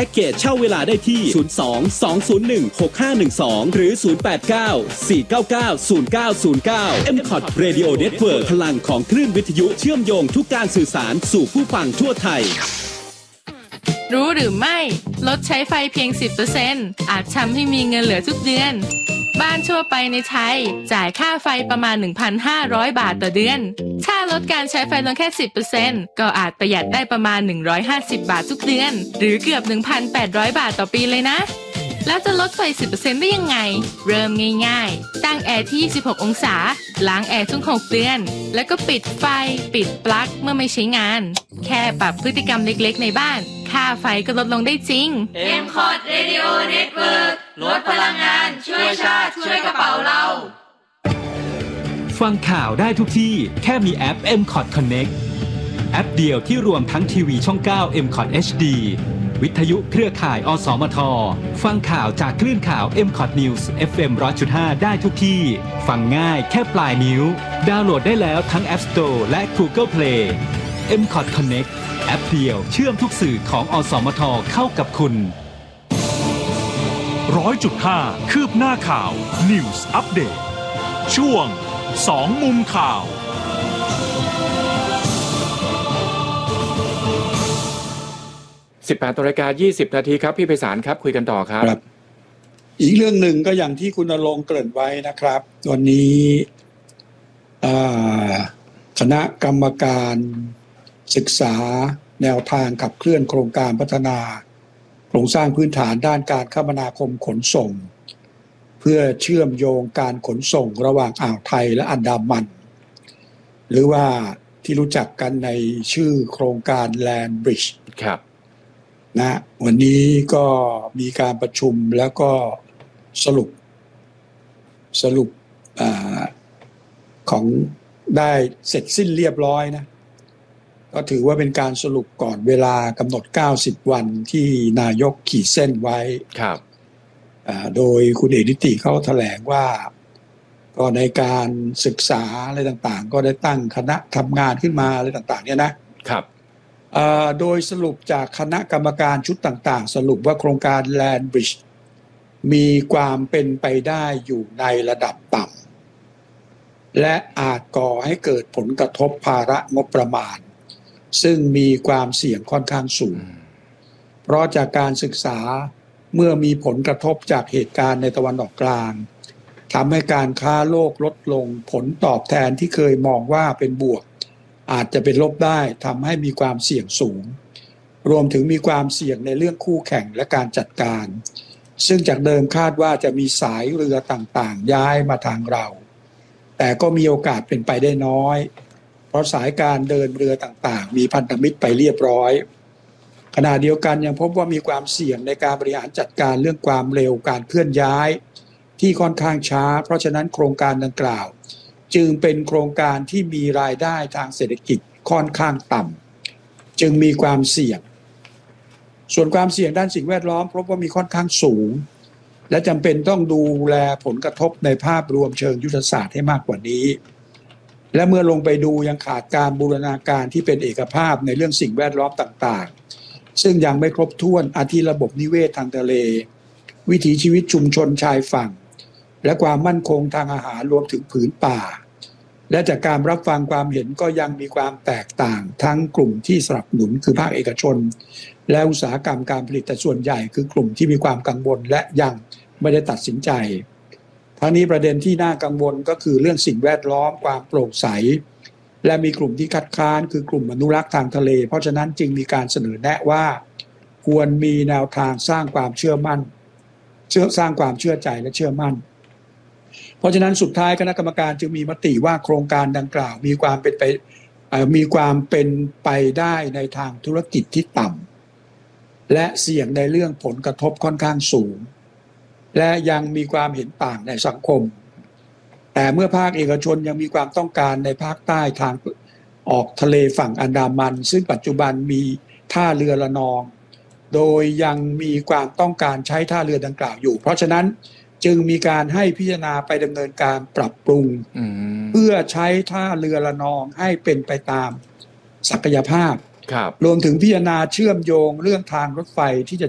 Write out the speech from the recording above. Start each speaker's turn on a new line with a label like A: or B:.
A: พ็กเกจเช่าเวลาได้ที่02-201-6512หรือ089-499-0909 MCOT Radio Network พลังของคลื่นวิทยุเชื่อมโยงทุกการสื่อสารสู่ผู้ฟังทั่วไทย
B: รู้หรือไม่ลดใช้ไฟเพียง 10% อาจทำให้มีเงินเหลือทุกเดือนบ้านทั่วไปในไทยจ่ายค่าไฟประมาณ 1,500 บาทต่อเดือนถ้าลดการใช้ไฟลงแค่ 10% ก็อาจประหยัดได้ประมาณ150บาททุกเดือนหรือเกือบ 1,800 บาทต่อปีเลยนะแล้วจะลดไฟ 10% ได้ยังไงเริ่มง่ายๆตั้งแอร์ที่26องศาล้างแอร์ทุก6เดือนแล้วก็ปิดไฟปิดปลั๊กเมื่อไม่ใช้งานแค่ปรับพฤติกรรมเล็กๆในบ้านค่าไฟก็ลดลงได้จริง
C: MCOT Radio Network ลดพลังงานช่วยชาติช่วยกระเป๋าเรา
A: ฟังข่าวได้ทุกที่แค่มีแอป MCOT Connect แอปเดียวที่รวมทั้งทีวีช่อง 9 MCOT HD วิทยุเครือข่ายอสมทฟังข่าวจากคลื่นข่าว MCOT News FM 100.5 ได้ทุกที่ฟังง่ายแค่ปลายนิ้วดาวน์โหลดได้แล้วทั้ง App Store และ Google Play MCOT Connect แอปเดียวเชื่อมทุกสื่อของอสมทเข้ากับคุณ
D: 100.5 คืบหน้าข่าว News Update ช่วง2มุมข่าว
E: 18:20 น.ครับพี่ไพศาลครับคุยกันต่อครับ
F: อีกเรื่องหนึ่งก็อย่างที่คุณณรงค์เกริ่นไว้นะครับวันนี้คณะกรรมการศึกษาแนวทางขับเคลื่อนโครงการพัฒนาโครงสร้างพื้นฐานด้านการคมนาคมขนส่งเพื่อเชื่อมโยงการขนส่งระหว่างอ่าวไทยและอันดามันหรือว่าที่รู้จักกันในชื่อโครงการ Land Bridge
E: ครับ
F: นะวันนี้ก็มีการประชุมแล้วก็สรุปของได้เสร็จสิ้นเรียบร้อยนะก็ถือว่าเป็นการสรุปก่อนเวลากำหนด90วันที่นายกขีดเส้นไว้
E: ครับ
F: โดยคุณเอกนิติเขาแถลงว่าก็ในการศึกษาอะไรต่างๆก็ได้ตั้งคณะทำงานขึ้นมาอะไรต่างๆเนี่ยนะครับโดยสรุปจากคณะกรรมการชุดต่างๆสรุปว่าโครงการ Land Bridge มีความเป็นไปได้อยู่ในระดับต่ำและอาจก่อให้เกิดผลกระทบภาระงบประมาณซึ่งมีความเสี่ยงค่อนข้างสูงเพราะจากการศึกษาเมื่อมีผลกระทบจากเหตุการณ์ในตะวันออกกลางทำให้การค้าโลกลดลงผลตอบแทนที่เคยมองว่าเป็นบวกอาจจะเป็นลบได้ทำให้มีความเสี่ยงสูงรวมถึงมีความเสี่ยงในเรื่องคู่แข่งและการจัดการซึ่งจากเดิมคาดว่าจะมีสายเรือต่างๆย้ายมาทางเราแต่ก็มีโอกาสเป็นไปได้น้อยเพราะสายการเดินเรือต่างๆมีพันธมิตรไปเรียบร้อยขณะเดียวกันยังพบว่ามีความเสี่ยงในการบริหารจัดการเรื่องความเร็วการเคลื่อนย้ายที่ค่อนข้างช้าเพราะฉะนั้นโครงการดังกล่าวจึงเป็นโครงการที่มีรายได้ทางเศรษฐกิจค่อนข้างต่ำจึงมีความเสี่ยงส่วนความเสี่ยงด้านสิ่งแวดล้อมพบว่ามีค่อนข้างสูงและจำเป็นต้องดูแลผลกระทบในภาพรวมเชิงยุทธศาสตร์ให้มากกว่านี้และเมื่อลงไปดูยังขาดการบูรณาการที่เป็นเอกภาพในเรื่องสิ่งแวดล้อมต่างๆซึ่งยังไม่ครบถ้วนอาทิระบบนิเวศทางทะเลวิถีชีวิตชุมชนชายฝั่งและความมั่นคงทางอาหารรวมถึงผืนป่าและจากการรับฟังความเห็นก็ยังมีความแตกต่างทั้งกลุ่มที่สนับสนุนคือภาคเอกชนและอุตสาหกรรมการผลิตแต่ส่วนใหญ่คือกลุ่มที่มีความกังวลและยังไม่ได้ตัดสินใจทั้งนี้ประเด็นที่น่ากังวลก็คือเรื่องสิ่งแวดล้อมความโปร่งใสและมีกลุ่มที่คัดค้านคือกลุ่มอนุรักษ์ทางทะเลเพราะฉะนั้นจึงมีการเสนอแนะว่าควรมีแนวทางสร้างความเชื่อมั่นสร้างความเชื่อใจและเชื่อมั่นเพราะฉะนั้นสุดท้ายคณะกรรมการจึงมีมติว่าโครงการดังกล่าวมีความเป็นไปได้ในทางธุรกิจที่ต่ำและเสี่ยงในเรื่องผลกระทบค่อนข้างสูงและยังมีความเห็นต่างในสังคมแต่เมื่อภาคเอกชนยังมีความต้องการในภาคใต้ทางออกทะเลฝั่งอันดามันซึ่งปัจจุบันมีท่าเรือระนองโดยยังมีความต้องการใช้ท่าเรือดังกล่าวอยู่เพราะฉะนั้นจึงมีการให้พิจารณาไปดำเนินการปรับปรุงเพื่อใช้ท่าเรือระนองให้เป็นไปตามศักยภาพรวมถึงพิจารณาเชื่อมโยงเรื่องทางรถไฟที่จะ